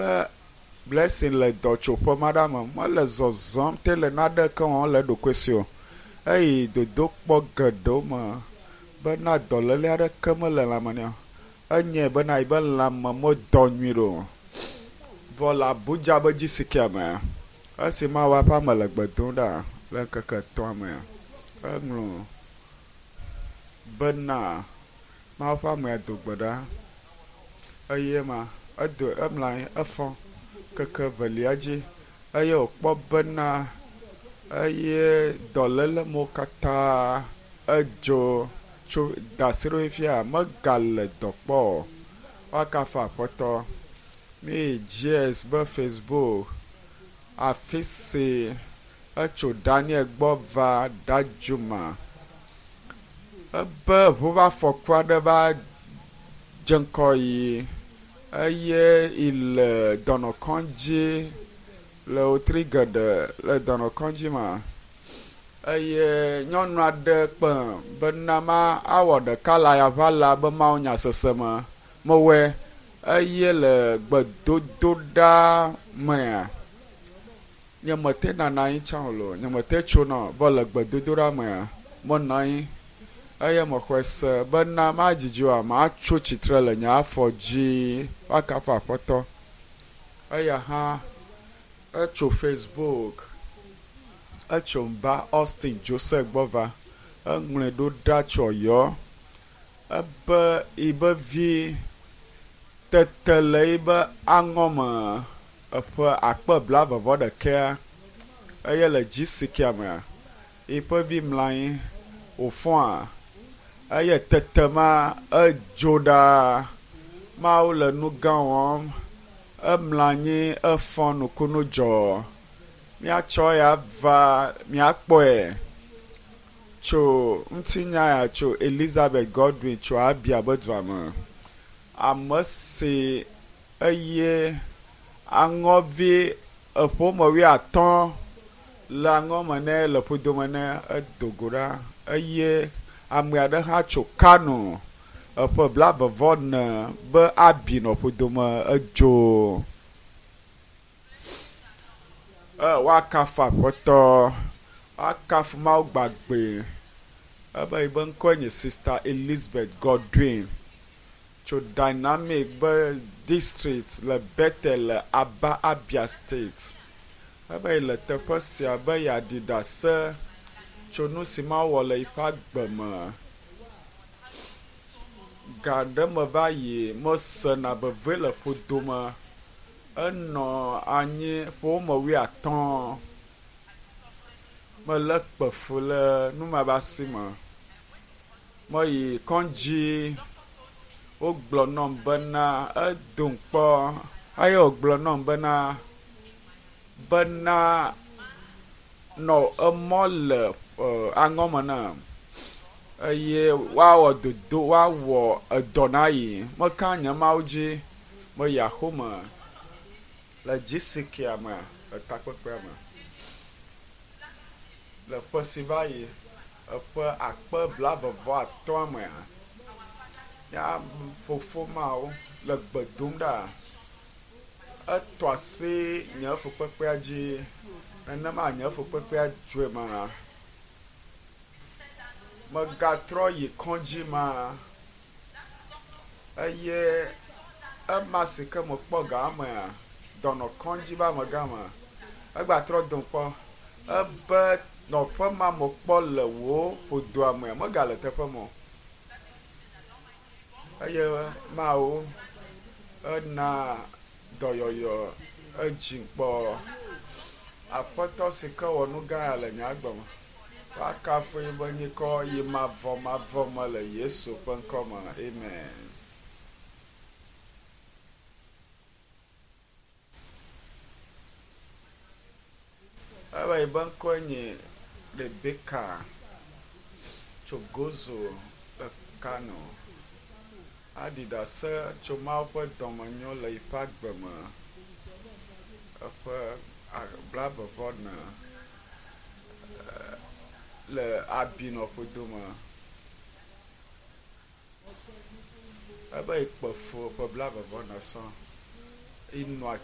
be blessing le dɔtsoƒe ma ɖe me mele zɔzɔm te le naɖe ke wɔm le eɖokui si o eye dodokpɔ geɖewo me bena dɔléle aɖeke mele lãme nɛ o. Enye bena yi be lãme medɔ nyui ɖo o. Vɔ le Abuja be dzi sikea me esi ma woaƒe ame le gbe dom ɖa le ŋkeke etɔ̃a me eŋlɔ bena ma woaƒe ame do gbe ɖa eye ma emlɔ anyi efɔ keke velia dzi eye wòkpɔ bena eye dɔléle mo katã edzo tso dasi ɖo fia megale dɔ kpɔ o. Wakafa aƒetɔ mi GS be Facebook afi si etso Daniel gbɔ va Dajuma ebe ʋu va fɔku aɖe va dze ŋkɔ yi eye ile dɔnɔkɔdzi le wotri geɖe le dɔnɔkɔdzi ma eye nyɔnu aɖe kpe bena ma awɔ ɖeka la ya va la be mawo nya sese me mewɔe eye le gbedodo ɖa mea nye mete nana anyi tsã lo nye mete tso nɔ vɔ le gbedodo ɖa mea menɔ anyi eye mexɔe se bena ma dzidzi o ma tso tsitre le nye afɔ dzi wakafa aƒetɔ eya hã etso Facebook etso ba Austin Joseph gbɔ va eŋlɔe ɖo ɖa tso Ọyɔ ebe yibe vi tete le yibe aŋɔ me eƒe akpe blaeve ɖekea eye le GCK mea yiƒe vi mlɔ anyi wòfɔa eye tete ma edzo ɖa mawo le nu gã wɔm emlɔ anyi efɔ nukunu dzɔ miatsɔ ya va miakpɔe tso ŋutinya ya tso Elizabeth Godwin tso Abia be dua me ame si eye aŋɔvi eƒomewi atɔ̃ le aŋɔme nɛ le ƒodome nɛ edogo ɖa eye ame aɖe hã tso Kano eƒe blaeve-vɔ-ne be abi nɔ ƒodome edzo wakafa aƒetɔ wakafu mawo gbagbe ebe yi be ŋkɔe nye Sister Elizabeth Godwin tso Dynamic be district le Bethel le Aba Abia State ebe yi le teƒe sia be yeaɖi ɖase tso nu si ma wɔ le yiƒe agbe me ga ɖe me va yi mesena veve le ƒodome enɔ anyi ƒomewi atɔ̃ mele kpefu le numabasi me meyi kɔndzi wogblɔ nɔm bena edom kpɔ eye wogblɔ nɔm bena nɔ emɔ le aŋɔme nam eye woawɔ dodo woawɔ edɔ na yi meka nye mawo dzi meyi axome le GCK me le takpekpea me le ƒe si va yi eƒe akpe blaeve-vɔ-atɔ̃a mea ya fofo mawo le gbe dom ɖa etɔ asi nye fukpekpea dzi nenema nye fukpekpea dzoe ma megatrɔ yi kɔndzi ma eye ema si ke mekpɔ ga mea dɔnɔkɔndzi be amegã me egbatrɔ dom kpɔ ebe nɔƒe ma mekpɔ le wo ƒodoa mea megale teƒe me eye mawo ena dɔyɔyɔ edzi kpɔ aƒetɔ si ke wɔ nu gã ya le nye agbe me wakafu yi be nyikɔ yi mavɔ me le Yesu ƒe ŋkɔ me amen. Ebe yi be ŋkɔe nye Rebeka tso Gozo le Kano aɖi ɖase tso mawo ƒe dɔmenyo le yiƒe agbe me eƒe blaeve-vɔ-ne le abi nɔ ƒodome ebe yi kpe fu eƒe blaeve-vɔ-ne sɔŋ inɔ